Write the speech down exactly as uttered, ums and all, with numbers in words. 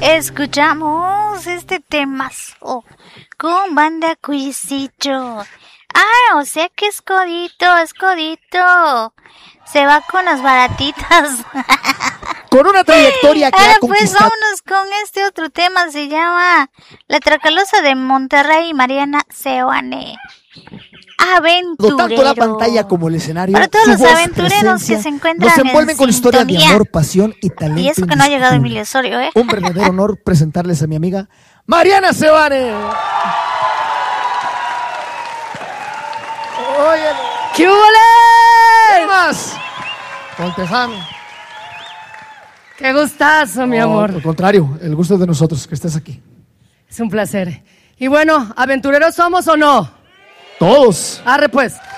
Escuchamos este temazo con Banda Cuisillo. Ah, o sea que es codito, es codito. Se va con las baratitas. Con una trayectoria que Ahora ha conquistado. pues vámonos con este otro tema. Se llama La Tracalosa de Monterrey, Mariana Seoane. Aventurero. Tanto la pantalla como el escenario. Para todos su los voz, aventureros que se encuentran nos envuelven en con historias de sintonía. amor, pasión y talento. Y eso que no ha llegado indiscutible. Emilio Osorio, ¿eh? Un verdadero honor presentarles a mi amiga Mariana Seoane. Oye, ¡Qué húbole! ¿qué más? Con Tejano. ¡Qué gustazo, mi No, amor! Al contrario, el gusto es de nosotros que estés aquí. Es un placer. Y bueno, ¿aventureros somos o no? Todos. Arre pues.